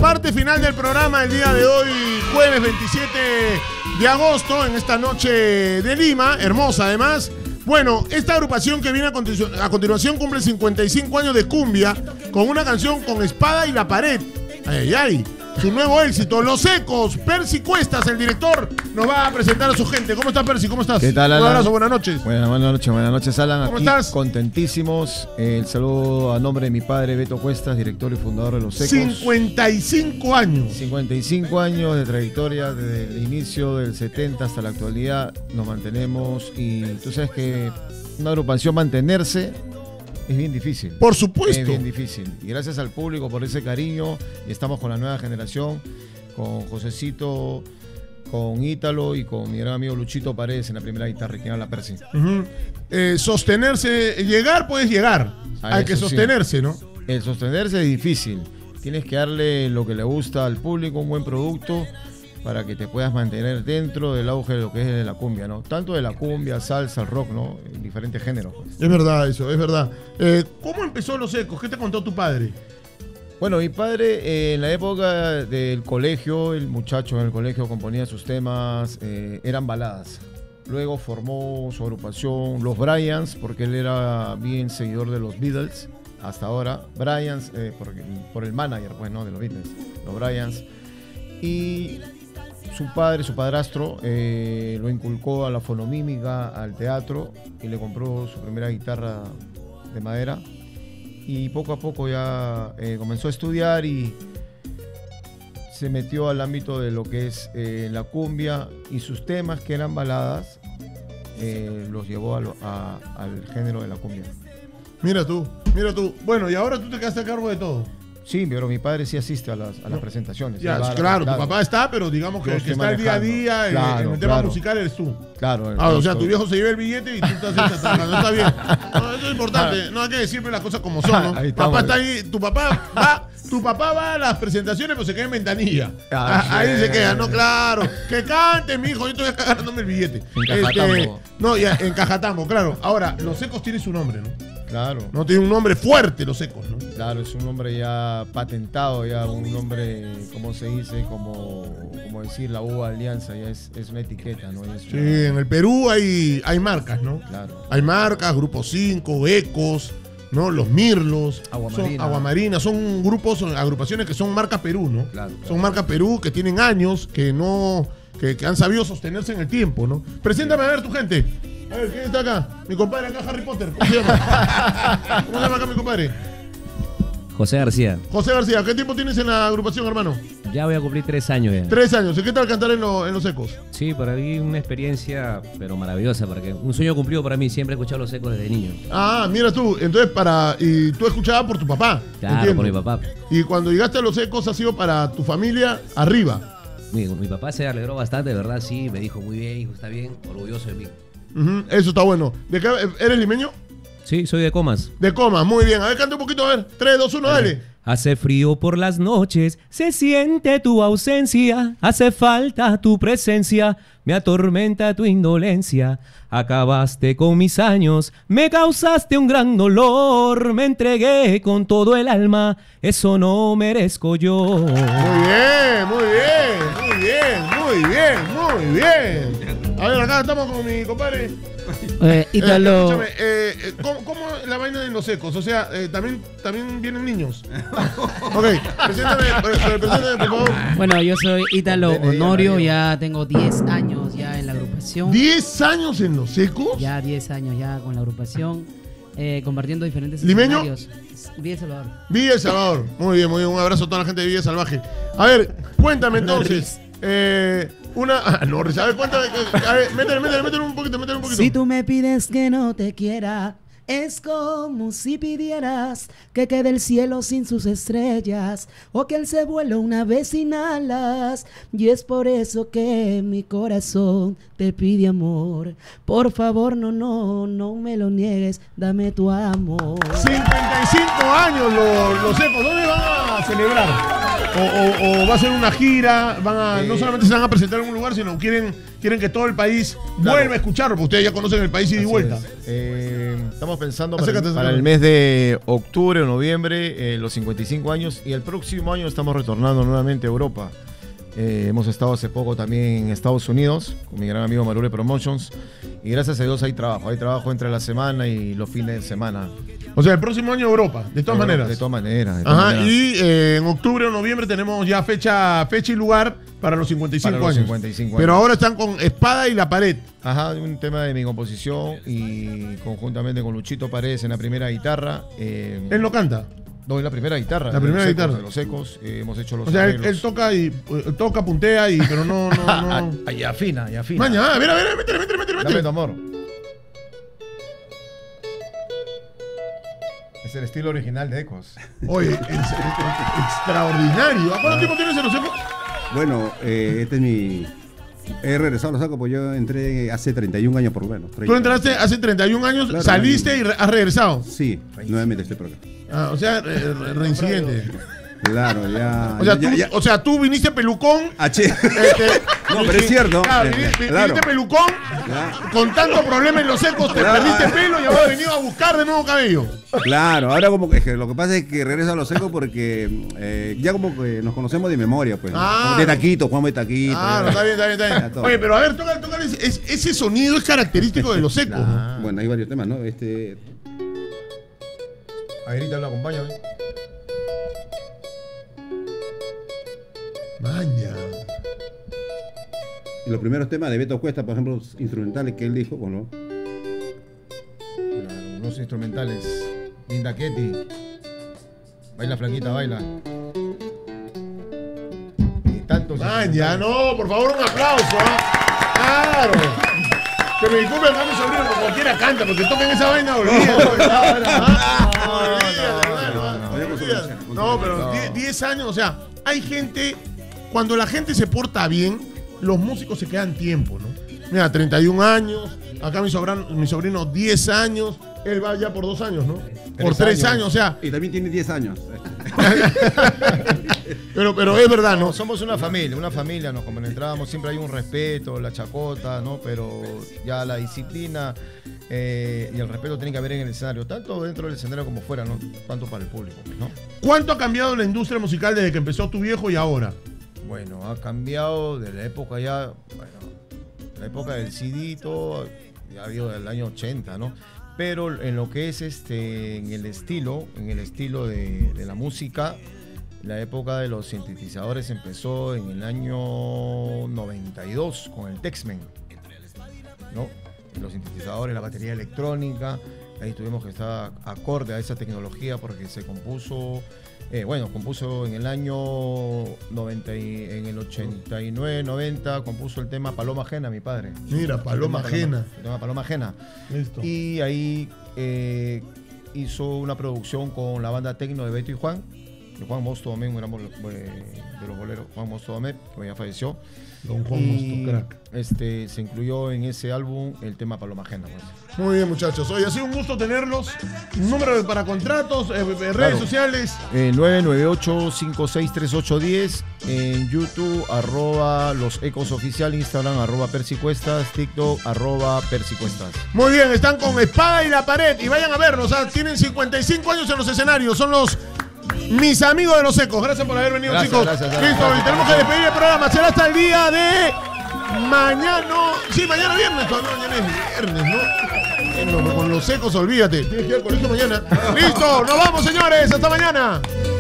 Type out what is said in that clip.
Parte final del programa el día de hoy, jueves 27 de agosto, en esta noche de Lima, hermosa además. Bueno, esta agrupación que viene a continuación cumple 55 años de cumbia con una canción con espada y la pared. Ay, ay, ay. Su nuevo éxito, Los Ecos. Percy Cuestas, el director, nos va a presentar a su gente. ¿Cómo está, Percy? ¿Cómo estás? ¿Qué tal, Un Alan? abrazo, buenas noches. Buenas noches, Alan. ¿Cómo Aquí estás? Contentísimos. El saludo a nombre de mi padre, Beto Cuestas, director y fundador de Los Ecos. 55 años. 55 años de trayectoria, desde el inicio del 70 hasta la actualidad. Nos mantenemos y tú sabes que una agrupación mantenerse es bien difícil. Por supuesto. Es bien difícil. Y gracias al público por ese cariño. Y estamos con la nueva generación, con Josecito, con Ítalo y con mi gran amigo Luchito Paredes en la primera guitarra, que habla Percy. Sostenerse, llegar puedes llegar. Hay que sostenerse, sí, ¿no? El sostenerse es difícil. Tienes que darle lo que le gusta al público, un buen producto, para que te puedas mantener dentro del auge de lo que es la cumbia, ¿no? Tanto de la cumbia, salsa, el rock, ¿no? En diferentes géneros. Pues. Es verdad eso, es verdad. ¿Cómo empezó Los Ecos? ¿Qué te contó tu padre? Bueno, mi padre en la época del colegio, el muchacho en el colegio componía sus temas, eran baladas. Luego formó su agrupación Los Bryans, porque él era bien seguidor de los Beatles, hasta ahora. Bryans, por el manager, pues, ¿no? De los Beatles, los Bryans. Y su padre, su padrastro, lo inculcó a la fonomímica, al teatro, y le compró su primera guitarra de madera. Y poco a poco ya comenzó a estudiar y se metió al ámbito de lo que es la cumbia, y sus temas, que eran baladas, los llevó al género de la cumbia. Mira tú. Bueno, y ahora tú te quedaste a cargo de todo. Sí, pero mi padre sí asiste a las presentaciones. Ya, claro, tu papá está, pero digamos que el que está el día a día en el tema musical eres tú. Claro. O sea, tu viejo se lleva el billete y tú estás trabajando. Está bien. No, eso es importante. No hay que decirle las cosas como son, ¿no? Papá está ahí, tu papá va a las presentaciones, pero se queda en ventanilla. Ahí se queda, no, claro. Que cante, mi hijo, yo estoy acá ganándome el billete. En Cajatambo. No, ya, en Cajatambo, claro. Ahora, Los Ecos tiene su nombre, ¿no? Claro. No tiene un nombre fuerte, Los Ecos, ¿no? Claro, es un nombre ya patentado, ya un nombre, ¿cómo se dice? Como decir la uva alianza, ya es una etiqueta, ¿no? Sí, en el Perú hay marcas, ¿no? Claro. Hay marcas, Grupo 5, Ecos, ¿no? Los Mirlos, Aguamarina, son grupos, son agrupaciones que son marca Perú, ¿no? Claro. Son marca Perú, que tienen años, que han sabido sostenerse en el tiempo, ¿no? Preséntame a ver tu gente. A ver, ¿quién está acá? Mi compadre acá, Harry Potter. ¿Cómo se llama? ¿Cómo se llama acá mi compadre? José García. José García, ¿qué tiempo tienes en la agrupación, hermano? Ya voy a cumplir 3 años ya. 3 años. ¿Y qué tal cantar en Los Ecos? Sí, para mí una experiencia, pero maravillosa, porque un sueño cumplido para mí. Siempre he escuchado Los Ecos desde niño. Ah, mira tú. Entonces, y tú escuchabas por tu papá. Claro, entiendo. por mi papá. Y cuando llegaste a Los Ecos ha sido para tu familia arriba. Mi papá se alegró bastante, de verdad, sí. Me dijo, muy bien, hijo, está bien. Orgulloso de mí. Eso está bueno. ¿Eres limeño? Sí, soy de Comas. De Comas, muy bien. A ver, canta un poquito, a ver. 3, 2, 1, dale. Hace frío por las noches, se siente tu ausencia, hace falta tu presencia, me atormenta tu indolencia. Acabaste con mis años, me causaste un gran dolor, me entregué con todo el alma, eso no merezco yo. Muy bien. A ver, acá estamos con mi compadre. Ítalo. ¿Cómo la vaina de Los Ecos? O sea, también vienen niños. Ok, preséntame, por favor. Bueno, yo soy Ítalo Honorio, ya tengo 10 años ya en la agrupación. ¿10 años en Los Ecos? Ya 10 años ya con la agrupación, compartiendo diferentes ¿Limeño? escenarios. Villa El Salvador. Villa El Salvador. Muy bien. Un abrazo a toda la gente de Villa Salvaje. A ver, cuéntame entonces. No, a ver, cuéntame. A ver, métele un poquito. Si tú me pides que no te quiera, es como si pidieras que quede el cielo sin sus estrellas, o que él se vuela una vez sin alas. Y es por eso que mi corazón te pide amor. Por favor, no me lo niegues, dame tu amor. 55 años Los Ecos. ¿Dónde van a celebrar? o va a ser una gira, no solamente se van a presentar en un lugar, sino quieren que todo el país vuelva a escucharlo, porque ustedes ya conocen el país ida y vuelta. Estamos pensando para el mes de octubre o noviembre, los 55 años, y el próximo año estamos retornando nuevamente a Europa. Hemos estado hace poco también en Estados Unidos con mi gran amigo Marule Promotions, y gracias a Dios hay trabajo entre la semana y los fines de semana. O sea, el próximo año Europa, de todas maneras. De todas maneras. Y en octubre o noviembre tenemos ya fecha y lugar para los 55 años. Pero ahora están con Espada y la Pared. Ajá, un tema de mi composición y conjuntamente con Luchito Paredes en la primera guitarra. ¿Él lo canta? No, en la primera guitarra. La primera guitarra. De los Ecos, hemos hecho los. O sea, él toca, puntea, pero no. Y afina. Mañana, mira, métele. Dame tu amor. Es el estilo original de Ecos. Oye, extraordinario. ¿Cuánto tiempo tienes en los Ecos? Bueno, este es mi... He regresado a los Ecos, pues yo entré hace 31 años por lo menos. ¿Tú entraste hace 31 años, claro, saliste y has regresado? Sí, nuevamente estoy por acá. O sea, reincidente. Claro, ya. O sea, tú viniste pelucón. No, pero es cierto. Claro, viniste pelucón. Con tanto problema en los Ecos, te perdiste pelo y ahora has venido a buscar de nuevo cabello. Claro, ahora como que lo que pasa es que regreso a los Ecos porque ya como que nos conocemos de memoria, pues. De taquito, Juan de taquito. Está bien. Oye, pero a ver, toca ese sonido es característico de los Ecos. Bueno, hay varios temas, ¿no? Aguirita lo acompaña, ¿eh? Maña. Y los primeros temas de Beto Cuesta, por ejemplo, los instrumentales que él dijo, bueno. Los instrumentales. Linda Ketty. Baila flaquita, baila. Y tantos. Maña, no, por favor, un aplauso. Claro. Que me disculpen a mi sobrino, que cualquiera canta, porque tocan esa vaina, No, pero 10 años, o sea, hay gente. Cuando la gente se porta bien, los músicos se quedan tiempo, ¿no? Mira, 31 años, acá mi sobrino 10 años, él va ya por 2 años, ¿no? Por 3 años, o sea. Y también tiene 10 años. pero es verdad, ¿no? Somos una familia, nos compenetrábamos, siempre hay un respeto, la chacota, ¿no? Pero ya la disciplina y el respeto tienen que haber en el escenario, tanto dentro del escenario como fuera, ¿no? Tanto para el público, ¿no? ¿Cuánto ha cambiado la industria musical desde que empezó tu viejo y ahora? Bueno, ha cambiado de la época la época del CD, todo, ya ha habido del año 80, ¿no? Pero en lo que es en el estilo de la música, la época de los sintetizadores empezó en el año 92 con el Texmen, ¿no? Los sintetizadores, la batería electrónica, ahí tuvimos que estar acorde a esa tecnología porque se compuso en el año 90, en el 89, 90, compuso el tema Paloma Ajena, mi padre. Mira, Paloma Ajena. El tema Paloma Ajena. Listo. Y ahí hizo una producción con la banda Tecno de Beto y Juan. Juan Mosto Domé, un gran de los boleros, Juan Mosto Domé, que ya falleció. Don Juan Mosto, crack. Se incluyó en ese álbum el tema Paloma Ajena, pues. Muy bien, muchachos. Oye, ha sido un gusto tenerlos. Número para contratos, redes sociales. 998-563810. En YouTube, @Los Ecos Oficial. Instagram, @Persicuestas. TikTok, @Persicuestas. Muy bien, están con Espada y la Pared. Y vayan a verlos. Tienen 55 años en los escenarios. Son mis amigos de los Ecos. Gracias por haber venido, chicos. Gracias. Listo, y tenemos que despedir el programa. Será hasta el día de mañana. Sí, mañana viernes. No, mañana es viernes, ¿no? Con los Ecos, olvídate. Tienes que ir al colegio mañana. Listo, nos vamos, señores. Hasta mañana.